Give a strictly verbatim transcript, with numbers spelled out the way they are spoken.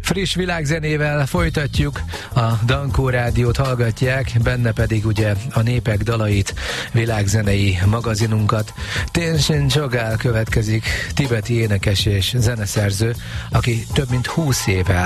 Friss világzenével folytatjuk, a Dankó Rádiót hallgatják, benne pedig ugye a Népek dalait, világzenei magazinunkat. Tenzin Chogál következik, tibeti énekes és zeneszerző, aki több mint húsz éve